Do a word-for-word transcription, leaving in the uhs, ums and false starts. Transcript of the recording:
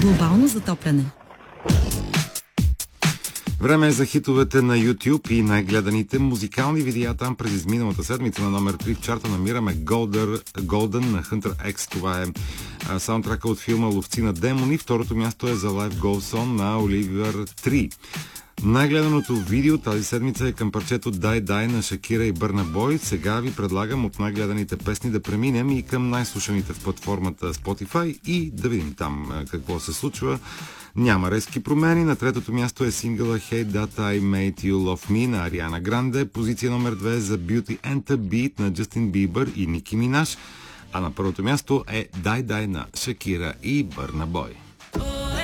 Глобално затопляне. Време е за хитовете на YouTube и най-гледаните музикални видеа там през изминалата седмица. На номер три в чарта намираме Golden, Golden на Hunter X. Това е а, саундтрака от филма Ловци на демони. Второто място е за Life Goes On на Oliver три. Най-гледаното видео тази седмица е към парчето Die Die на Шакира и Бърна Бой. Сега ви предлагам от най-гледаните песни да преминем и към най-слушаните в платформата Spotify и да видим там какво се случва. Няма резки промени. На третото място е сингъла Hey That I Made You Love Me на Ариана Гранде. Позиция номер две за Beauty and the Beat на Джастин Бибър и Ники Минаж. А на първото място е Die Die на Шакира и Бърна Бой.